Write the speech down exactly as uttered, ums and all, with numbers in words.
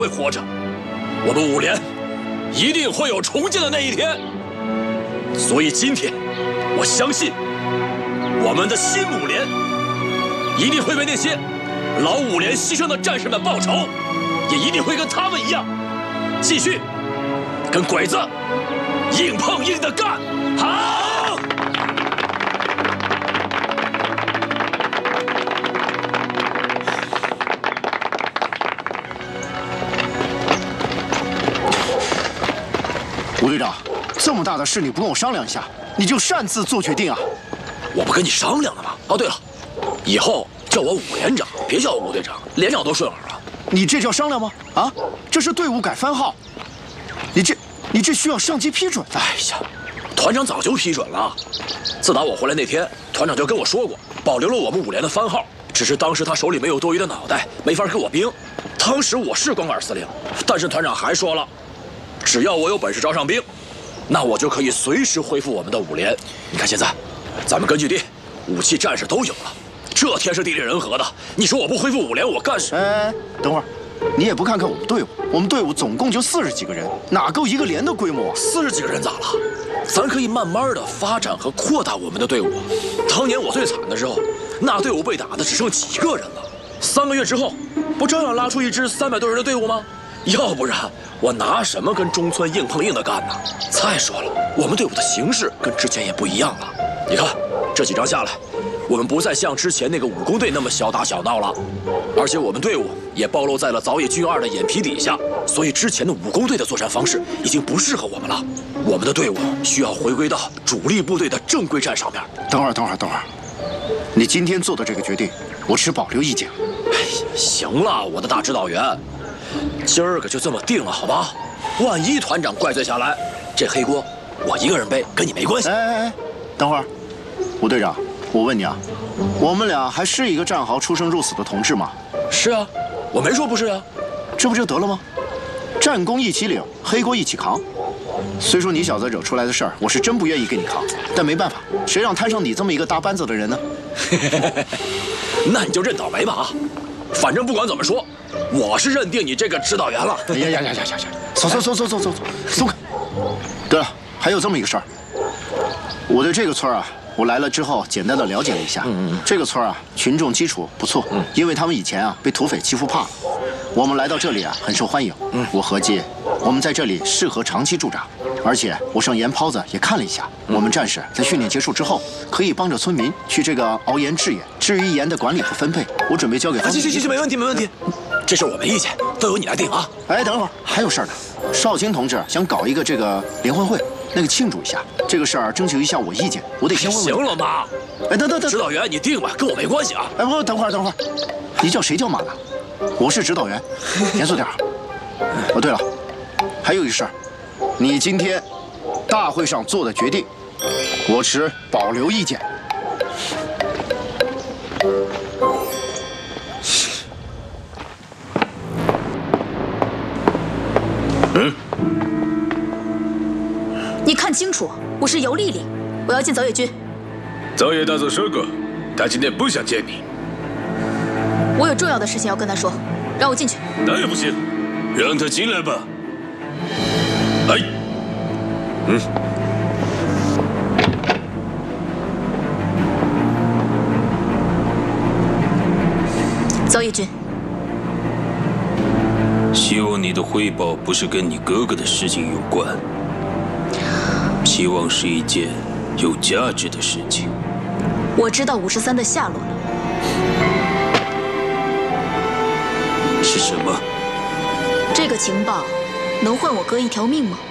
会活着，我们五连一定会有重建的那一天。所以今天，我相信我们的新五连一定会为那些老五连牺牲的战士们报仇，也一定会跟他们一样，继续跟鬼子硬碰硬的干。好！ 吴队长，这么大的事你不跟我商量一下，你就擅自做决定啊？ 我不跟你商量了吗？哦，对了，以后叫我武连长，别叫我吴队长，连长都顺耳了。 你这叫商量吗？啊，这是队伍改番号，你这你这需要上级批准的。 哎呀，团长早就批准了。自打我回来那天，团长就跟我说过，保留了我们五连的番号，只是当时他手里没有多余的脑袋，没法给我兵。当时我是光杆司令，但是团长还说了，只要我有本事招上兵，那我就可以随时恢复我们的五连。你看现在，咱们根据地、武器、战士都有了，这天时地利人和的，你说我不恢复五连，我干什么？ 哎，等会儿，你也不看看我们队伍，我们队伍总共就四十几个人，哪够一个连的规模啊？ 四十几个人咋了？咱可以慢慢的发展和扩大我们的队伍。当年我最惨的时候，那队伍被打的只剩几个人了，三个月之后，不照样拉出一支三百多人的队伍吗？要不然我拿什么跟中村硬碰硬的干呢？再说了，我们队伍的形势跟之前也不一样了。你看这几仗下来，我们不再像之前那个武工队那么小打小闹了，而且我们队伍也暴露在了早野军二的眼皮底下，所以之前的武工队的作战方式已经不适合我们了。我们的队伍需要回归到主力部队的正规战上面。 等会儿，等会儿，等会儿，你今天做的这个决定，我持保留意见。 哎呀，行了，我的大指导员，今儿个就这么定了，好吧？万一团长怪罪下来，这黑锅我一个人背，跟你没关系。 哎哎哎，等会儿，吴队长，我问你啊，我们俩还是一个战壕出生入死的同志吗？ 是啊，我没说不是啊， 这不就得了吗？战功一起领，黑锅一起扛。虽说你小子惹出来的事儿，我是真不愿意给你扛，但没办法，谁让摊上你这么一个搭班子的人呢？ 那你就认倒霉吧啊！反正不管怎么说，我是认定你这个指导员了。 哎呀呀呀呀呀呀！走走走走走走走，松开。对了，还有这么一个事儿，我对这个村啊，我来了之后简单的了解了一下。嗯嗯。这个村啊，群众基础不错，嗯，因为他们以前啊被土匪欺负怕了，我们来到这里啊很受欢迎。嗯，我合计我们在这里适合长期驻扎，而且我上盐泡子也看了一下，我们战士在训练结束之后，可以帮着村民去这个熬盐制盐。至于盐的管理和分配，我准备交给方。 行行行，没问题没问题，这事我没意见，都由你来定啊。 哎，等会儿还有事儿呢，少卿同志想搞一个这个联欢会，那个庆祝一下，这个事儿征求一下我意见，我得先问问。 行了妈， 哎，等等等， 指导员你定吧，跟我没关系啊。 哎，不，等会儿等会儿，你叫谁叫妈呢？我是指导员，严肃点儿。哦，对了，还有一事儿，你今天大会上做的决定，我持保留意见。 嗯， 你看清楚，我是尤丽丽，我要见早野君。 早野大佐说过，他今天不想见你。 我有重要的事情要跟他说，让我进去。 那也不行，让他进来吧。哎，嗯。 早野君， 希望你的汇报不是跟你哥哥的事情有关，希望是一件有价值的事情。 我知道五十三的下落了。 是什么？ 这个情报能换我哥一条命吗？